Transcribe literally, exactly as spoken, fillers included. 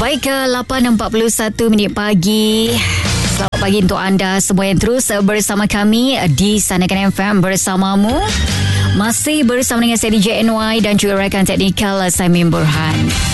Baik, ke lapan empat puluh satu minit pagi. Selamat pagi untuk anda semua yang terus bersama kami di Sanakan F M bersamamu. Masih bersama dengan saya D J N Y dan juga rakan teknikal Simon Burhan.